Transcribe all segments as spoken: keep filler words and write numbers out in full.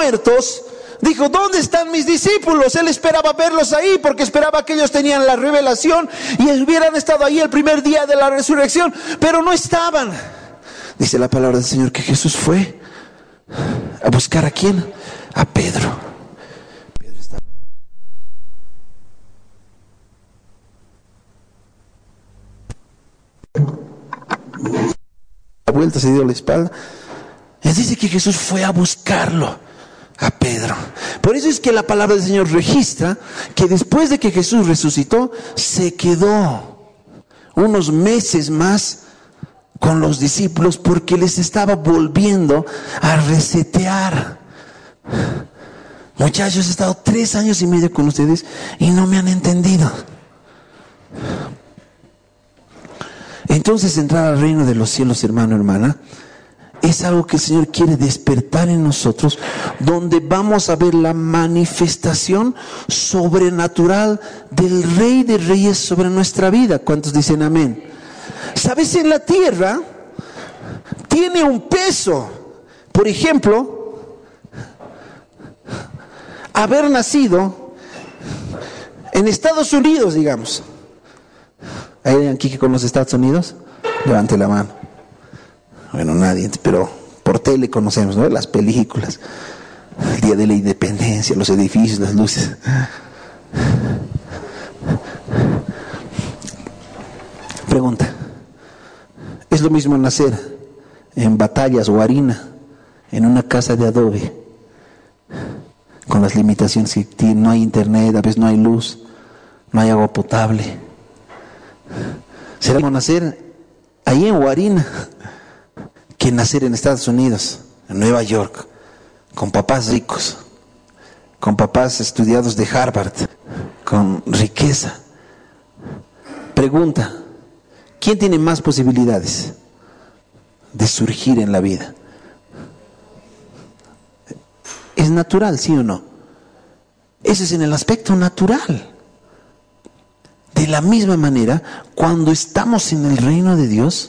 muertos, dijo, ¿dónde están mis discípulos? Él esperaba verlos ahí porque esperaba que ellos tenían la revelación y hubieran estado ahí el primer día de la resurrección, pero no estaban. Dice la palabra del Señor que Jesús fue a buscar ¿a quién? A Pedro. Pedro estaba... La vuelta, se dio la espalda. Y dice que Jesús fue a buscarlo, a Pedro. Por eso es que la palabra del Señor registra que después de que Jesús resucitó, se quedó unos meses más con los discípulos porque les estaba volviendo a resetear. Muchachos, he estado tres años y medio con ustedes y no me han entendido. Entonces, entrar al reino de los cielos, hermano, hermana, es algo que el Señor quiere despertar en nosotros, donde vamos a ver la manifestación sobrenatural del Rey de Reyes sobre nuestra vida. ¿Cuántos dicen amén? ¿Sabes? En la tierra tiene un peso. Por ejemplo, haber nacido en Estados Unidos, digamos. ¿Hay alguien aquí que conoce Estados Unidos? Levante la mano. Bueno, nadie, pero por tele conocemos, ¿no? Las películas, el día de la independencia, los edificios, las luces. Pregunta: ¿es lo mismo nacer en Batallas o Harina, en una casa de adobe, con las limitaciones que tiene? No hay internet, a veces no hay luz, no hay agua potable. ¿Será como nacer ahí en Huarina que nacer en Estados Unidos, en Nueva York, con papás ricos, con papás estudiados de Harvard, con riqueza? Pregunta: ¿quién tiene más posibilidades de surgir en la vida? ¿Es natural, sí o no? Eso es en el aspecto natural. De la misma manera, cuando estamos en el reino de Dios,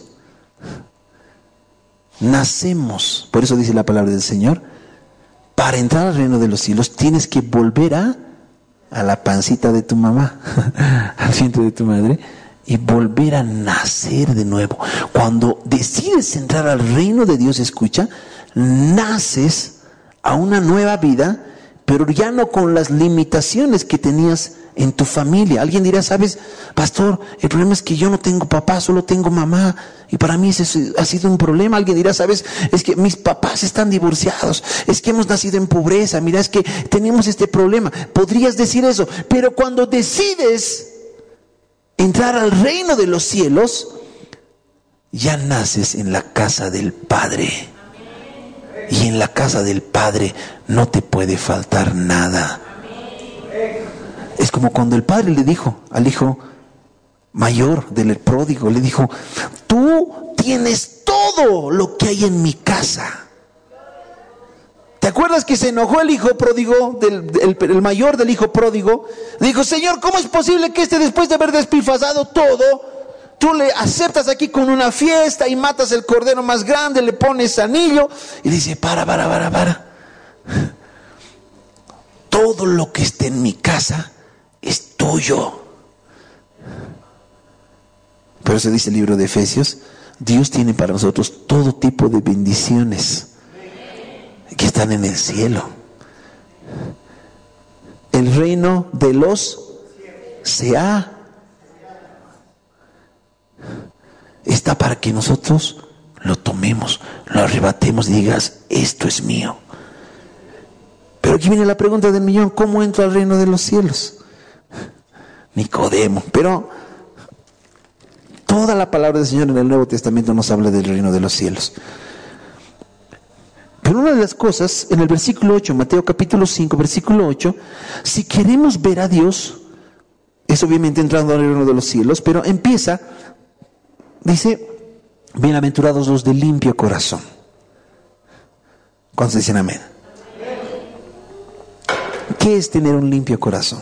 nacemos. Por eso dice la palabra del Señor: para entrar al reino de los cielos tienes que volver a, a la pancita de tu mamá, al vientre de tu madre, y volver a nacer de nuevo. Cuando decides entrar al reino de Dios, escucha, naces a una nueva vida, pero ya no con las limitaciones que tenías en tu familia. Alguien dirá: ¿sabes, pastor? El problema es que yo no tengo papá, solo tengo mamá, y para mí ese ha sido un problema. Alguien dirá: ¿sabes? Es que mis papás están divorciados, es que hemos nacido en pobreza, mira, es que tenemos este problema. Podrías decir eso, pero cuando decides entrar al reino de los cielos, ya naces en la casa del Padre. Y en la casa del Padre no te puede faltar nada. Es como cuando el padre le dijo al hijo mayor del pródigo, le dijo: tú tienes todo lo que hay en mi casa. ¿Te acuerdas que se enojó el hijo pródigo, del, el, el mayor del hijo pródigo? Le dijo: Señor, ¿cómo es posible que este, después de haber despilfarrado todo, tú le aceptas aquí con una fiesta y matas el cordero más grande, le pones anillo? Y dice: para, para, para, para. Todo lo que esté en mi casa es tuyo. Por eso dice el libro de Efesios: Dios tiene para nosotros todo tipo de bendiciones que están en el cielo. El reino de los se ha está para que nosotros lo tomemos, lo arrebatemos y digas: esto es mío. Pero aquí viene la pregunta del millón: ¿cómo entro al reino de los cielos? Nicodemo. Pero toda la palabra del Señor en el Nuevo Testamento nos habla del reino de los cielos. Pero una de las cosas, en el versículo ocho, Mateo capítulo cinco, versículo ocho, si queremos ver a Dios, es obviamente entrando al reino de los cielos, pero empieza, dice: bienaventurados los de limpio corazón. ¿Cuántos dicen amén? ¿Qué es tener un limpio corazón?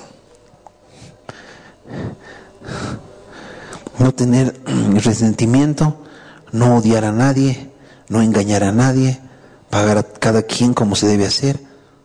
No tener resentimiento, no odiar a nadie, no engañar a nadie, pagar a cada quien como se debe hacer,